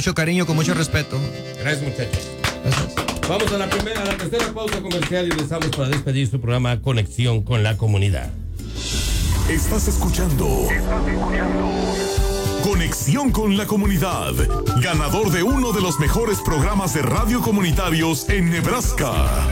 mucho cariño, con mucho respeto. Gracias, muchachos. Gracias. Vamos a la tercera pausa comercial y regresamos para despedir su programa Conexión con la Comunidad. Estás escuchando Conexión con la Comunidad, ganador de uno de los mejores programas de radio comunitarios en Nebraska.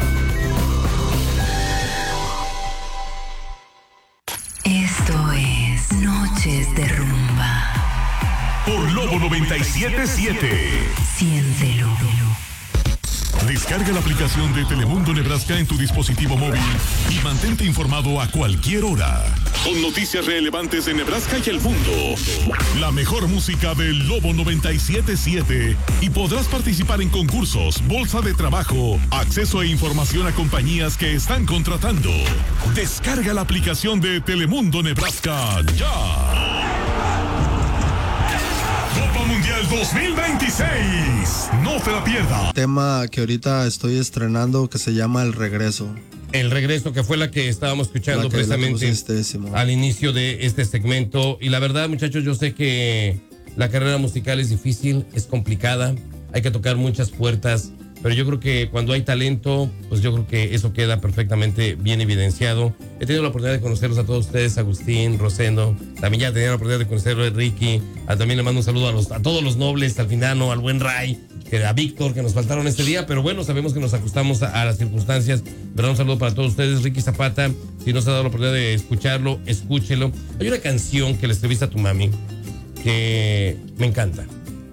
Esto es Noches de Rumba. Por Lobo 97.7. Siéntelo. Descarga la aplicación de Telemundo Nebraska en tu dispositivo móvil y mantente informado a cualquier hora. Con noticias relevantes de Nebraska y el mundo. La mejor música del Lobo 97.7 y podrás participar en concursos, bolsa de trabajo, acceso e información a compañías que están contratando. Descarga la aplicación de Telemundo Nebraska ya. Copa Mundial 2026. No te la pierdas. Tema que ahorita estoy estrenando que se llama El Regreso. El Regreso, que fue la que estábamos escuchando precisamente al inicio de este segmento. Y la verdad, muchachos, yo sé que la carrera musical es difícil, es complicada, hay que tocar muchas puertas, pero yo creo que cuando hay talento, pues yo creo que eso queda perfectamente bien evidenciado. He tenido la oportunidad de conocerlos a todos ustedes, Agustín, Rosendo, también ya tenía la oportunidad de conocerlo a Ricky, también le mando un saludo a todos los nobles, al Finano, al buen Ray, a Víctor, que nos faltaron este día, pero bueno, sabemos que nos ajustamos a las circunstancias. ¿Verdad? Un saludo para todos ustedes. Ricky Zapata, si no se ha dado la oportunidad de escucharlo, escúchelo. Hay una canción que le escribiste a tu mami que me encanta,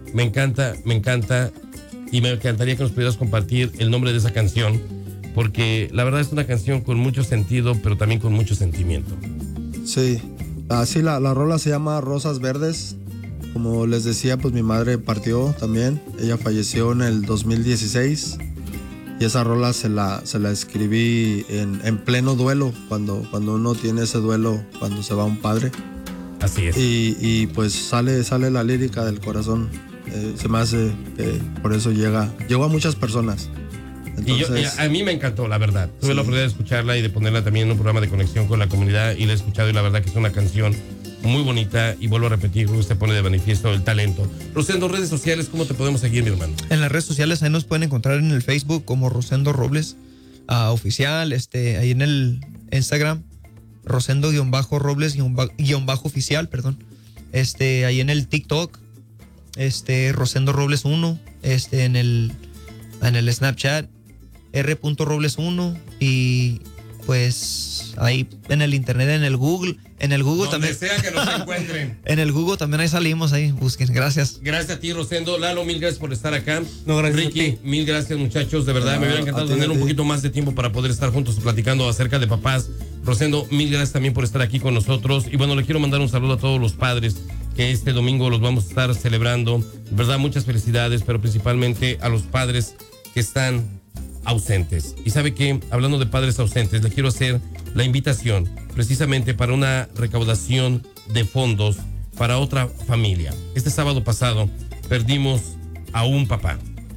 y me encantaría que nos pudieras compartir el nombre de esa canción, porque la verdad es una canción con mucho sentido, pero también con mucho sentimiento. Sí, así la rola se llama Rosas Verdes. Como les decía, pues mi madre partió también. Ella falleció en el 2016 y esa rola se la escribí en pleno duelo, cuando uno tiene ese duelo, cuando se va un padre. Así es. Y pues sale la lírica del corazón. Se me hace que por eso llegó a muchas personas. Entonces, a mí me encantó, la verdad. Tuve la oportunidad de escucharla y de ponerla también en un programa de conexión con la comunidad y la he escuchado y la verdad que es una canción muy bonita y vuelvo a repetir, usted pone de manifiesto el talento. Rosendo, redes sociales, ¿cómo te podemos seguir, mi hermano? En las redes sociales ahí nos pueden encontrar en el Facebook como Rosendo Robles oficial, ahí en el Instagram Rosendo-Robles-oficial, perdón. Ahí en el TikTok, Rosendo Robles 1, en el Snapchat R.Robles1 y pues ahí en el internet, en el Google donde también. Sea que nos encuentren. En el Google también ahí salimos, ahí busquen. Gracias. Gracias a ti, Rosendo. Lalo, mil gracias por estar acá. No, gracias. Ricky, mil gracias, muchachos. De verdad, me hubiera encantado tener un poquito más de tiempo para poder estar juntos platicando acerca de papás. Rosendo, mil gracias también por estar aquí con nosotros. Y bueno, le quiero mandar un saludo a todos los padres que este domingo los vamos a estar celebrando. De verdad, muchas felicidades, pero principalmente a los padres que están ausentes. Y sabe que, hablando de padres ausentes, le quiero hacer la invitación precisamente para una recaudación de fondos para otra familia. Este sábado pasado perdimos a un papá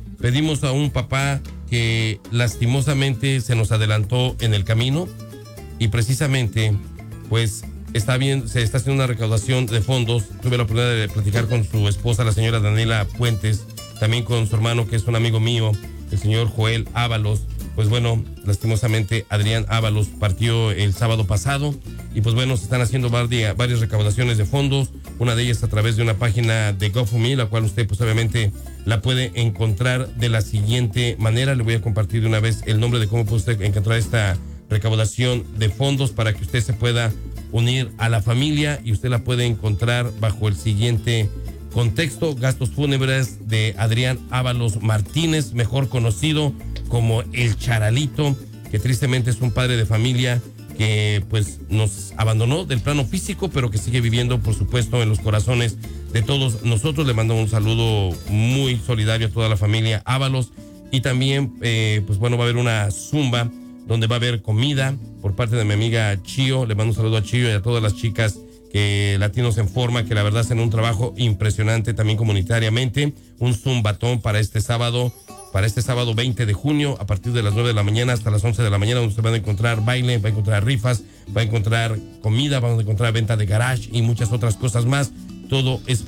que lastimosamente se nos adelantó en el camino y precisamente pues se está haciendo una recaudación de fondos. Tuve la oportunidad de platicar con su esposa, la señora Daniela Puentes, también con su hermano que es un amigo mío, el señor Joel Ábalos. Pues bueno, lastimosamente Adrián Ábalos partió el sábado pasado y pues bueno, se están haciendo varias recaudaciones de fondos, una de ellas a través de una página de GoFundMe, la cual usted pues obviamente la puede encontrar de la siguiente manera. Le voy a compartir de una vez el nombre de cómo puede usted encontrar esta recaudación de fondos para que usted se pueda unir a la familia y usted la puede encontrar bajo el siguiente contexto: gastos fúnebres de Adrián Ábalos Martínez, mejor conocido como el Charalito, que tristemente es un padre de familia que pues nos abandonó del plano físico, pero que sigue viviendo, por supuesto, en los corazones de todos nosotros. Le mando un saludo muy solidario a toda la familia Ábalos. Y también, pues bueno, va a haber una zumba donde va a haber comida por parte de mi amiga Chío. Le mando un saludo a Chío y a todas las chicas Latinos en Forma, que la verdad hacen un trabajo impresionante también comunitariamente. Un zumbatón para este sábado 20 de junio, a partir de las 9 de la mañana hasta las 11 de la mañana, donde usted va a encontrar baile, va a encontrar rifas, va a encontrar comida, vamos a encontrar venta de garage y muchas otras cosas más. Todo es